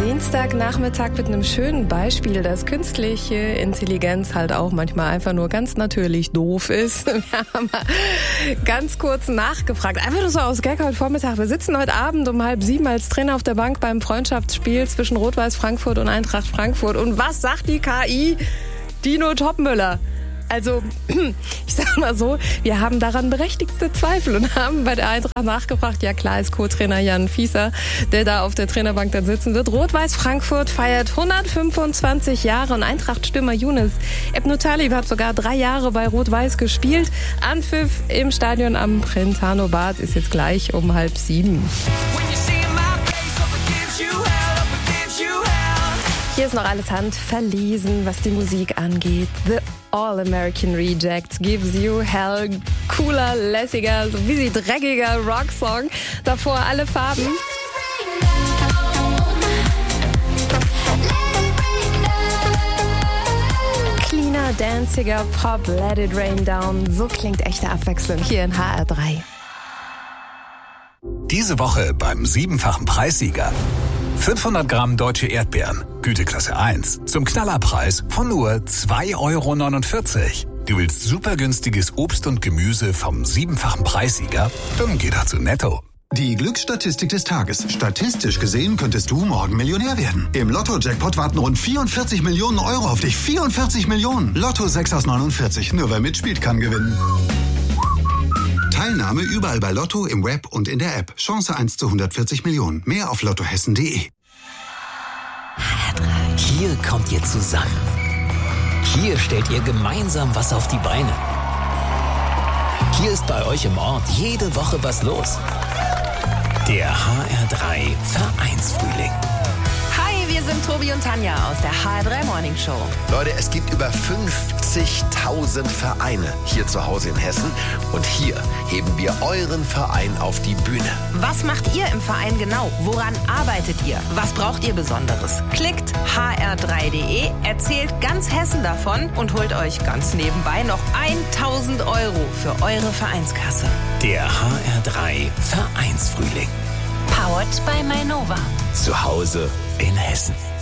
Dienstagnachmittag mit einem schönen Beispiel, dass künstliche Intelligenz halt auch manchmal einfach nur ganz natürlich doof ist. Wir haben mal ganz kurz nachgefragt. Einfach nur so aus Gag heute Vormittag. Wir sitzen heute Abend um 6:30 als Trainer auf der Bank beim Freundschaftsspiel zwischen Rot-Weiß Frankfurt und Eintracht Frankfurt. Und was sagt die KI? Dino Topmöller. Also, ich sag mal so, wir haben daran berechtigte Zweifel und haben bei der Eintracht nachgefragt. Ja klar ist Co-Trainer Jan Fieser, der da auf der Trainerbank dann sitzen wird. Rot-Weiß Frankfurt feiert 125 Jahre und Eintracht-Stürmer Younes Ebnotalib hat sogar 3 Jahre bei Rot-Weiß gespielt. Anpfiff im Stadion am Brentano Bad ist jetzt gleich um 6:30. Hier ist noch alles handverlesen, was die Musik angeht. The All-American Reject gives you hell. Cooler, lässiger, so wie sie dreckiger Rocksong. Davor alle Farben. Cleaner, danciger Pop, let it rain down. So klingt echte Abwechslung hier in HR3. Diese Woche beim 7-fachen Preissieger. 500 Gramm deutsche Erdbeeren, Güteklasse 1, zum Knallerpreis von nur 2,49 €. Du willst super günstiges Obst und Gemüse vom 7-fachen Preissieger? Dann geh doch zu Netto. Die Glücksstatistik des Tages. Statistisch gesehen könntest du morgen Millionär werden. Im Lotto-Jackpot warten rund 44 Millionen € auf dich. 44 Millionen! Lotto 6 aus 49. Nur wer mitspielt, kann gewinnen. Teilnahme überall bei Lotto, im Web und in der App. Chance 1 zu 140 Millionen. Mehr auf lottohessen.de. Hier kommt ihr zusammen. Hier stellt ihr gemeinsam was auf die Beine. Hier ist bei euch im Ort jede Woche was los. Der HR3 Vereinsfrühling. Wir sind Tobi und Tanja aus der HR3 Morning Show. Leute, es gibt über 50.000 Vereine hier zu Hause in Hessen. Und hier heben wir euren Verein auf die Bühne. Was macht ihr im Verein genau? Woran arbeitet ihr? Was braucht ihr Besonderes? Klickt hr3.de, erzählt ganz Hessen davon und holt euch ganz nebenbei noch 1.000 € für eure Vereinskasse. Der HR3 Vereinsfrühling. Powered by Mainova. Zu Hause in Hessen.